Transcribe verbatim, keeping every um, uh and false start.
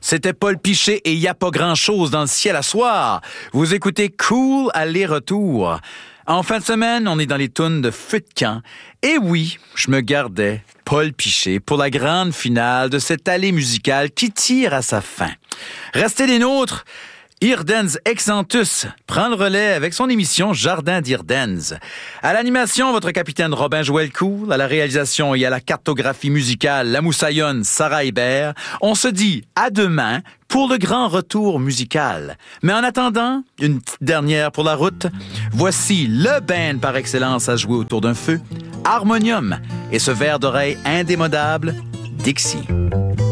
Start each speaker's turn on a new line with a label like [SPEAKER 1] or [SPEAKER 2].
[SPEAKER 1] c'était Paul Piché et y a pas grand-chose dans le ciel à soir. Vous écoutez Cool aller-retour. En fin de semaine, on est dans les tunes de feu de camp. Et oui, je me gardais Paul Piché pour la grande finale de cette allée musicale qui tire à sa fin. Restez des nôtres. Irdenz Exantus prend le relais avec son émission Jardin d'Irdenz. À l'animation, votre capitaine Robin Joël Cool, à la réalisation et à la cartographie musicale, la moussaillonne Sarah Hébert. On se dit à demain pour le grand retour musical. Mais en attendant, une petite dernière pour la route. Voici le band par excellence à jouer autour d'un feu, Harmonium, et ce verre d'oreille indémodable, Dixie.